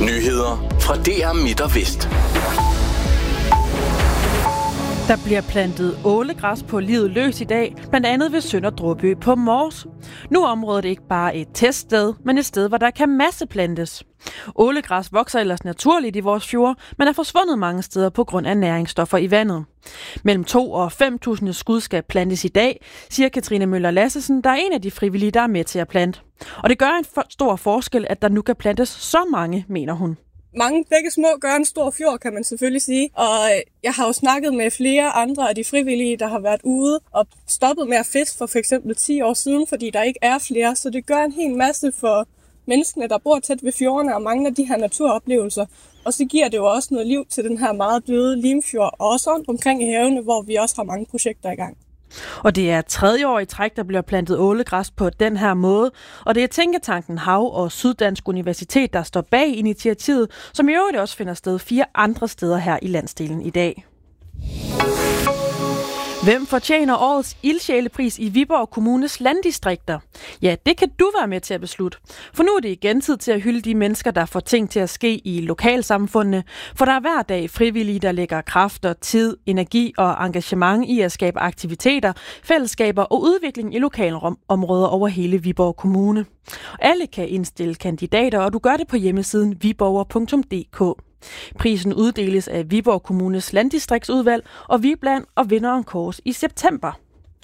Nyheder fra DR Midt og Vest. Der bliver plantet ålegræs på livet løs i dag, blandt andet ved Sønder Dråby på Mors. Nu er området ikke bare et teststed, men et sted, hvor der kan masseplantes. Ålegræs vokser ellers naturligt i vores fjorde, men er forsvundet mange steder på grund af næringsstoffer i vandet. Mellem 2.000 og 5.000 skud skal plantes i dag, siger Katrine Møller Lassesen, der er en af de frivillige, der er med til at plante. Og det gør en stor forskel, at der nu kan plantes så mange, mener hun. Mange begge små gør en stor fjord, kan man selvfølgelig sige. Og jeg har jo snakket med flere andre af de frivillige, der har været ude og stoppet med at fiske for eksempel 10 år siden, fordi der ikke er flere. Så det gør en hel masse for menneskene, der bor tæt ved fjordene og mangler de her naturoplevelser. Og så giver det jo også noget liv til den her meget døde Limfjord, og også rundt omkring i havene, hvor vi også har mange projekter i gang. Og det er 3. år i træk, der bliver plantet ålegræs på den her måde. Og det er Tænketanken Hav og Syddansk Universitet, der står bag initiativet, som i øvrigt også finder sted 4 andre steder her i landsdelen i dag. Hvem fortjener årets ildsjælepris i Viborg Kommunes landdistrikter? Ja, det kan du være med til at beslutte. For nu er det igen tid til at hylde de mennesker, der får ting til at ske i lokalsamfundene. For der er hver dag frivillige, der lægger kræfter, tid, energi og engagement i at skabe aktiviteter, fællesskaber og udvikling i lokalområder over hele Viborg Kommune. Alle kan indstille kandidater, og du gør det på hjemmesiden viborger.dk. Prisen uddeles af Viborg Kommunes landdistriktsudvalg, og vi blandt og vinder en kors i september.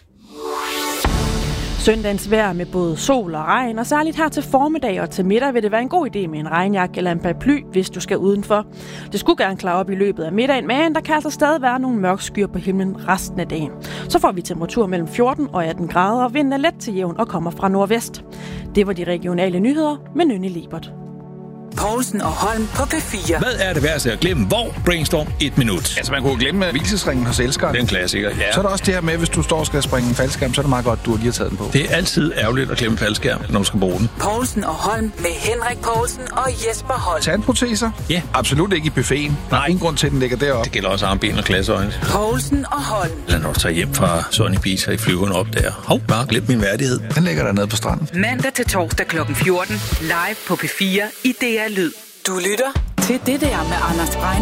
Søndagens vejr med både sol og regn, og særligt her til formiddag og til middag vil det være en god idé med en regnjakke eller en paraply, hvis du skal udenfor. Det skulle gerne klare op i løbet af middagen, men der kan altså stadig være nogle mørke skyer på himlen resten af dagen. Så får vi temperatur mellem 14 og 18 grader, og vinden er let til jævn og kommer fra nordvest. Det var de regionale nyheder med Nynne Liebert. Poulsen og Holm på P4. Hvad er det værste at glemme? Hvor? Brainstorm 1 minut. Altså, man kunne glemme hvilesesringen hos elskeren. Det er en klassiker, ja. Så er der også det her med, hvis du står og skal springe en faldskærm, så er det meget godt, du lige har taget den på. Det er altid ærgerligt at glemme faldskærm, når man skal bruge den. Poulsen og Holm med Henrik Poulsen og Jesper Holm. Tandproteser? Ja. Absolut ikke i buffeten. Der er ingen grund til, at den ligger deroppe. Det gælder også armben og glasøjne. Poulsen og Holm. Eller når du tager hjem fra Sunny Beach og i flyveren op der. Hov, bare glem min værdighed. Den ligger der nede på stranden. Mandag til torsdag kl. 14. Live på P4 i DR Lyd. Du lytter til det der med Anders Brein.